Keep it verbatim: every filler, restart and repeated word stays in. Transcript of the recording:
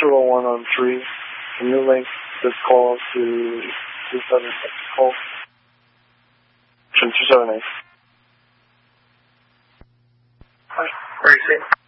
triple one on three. Can you link this call to two seven six call? two seven eight. Where are you sitting?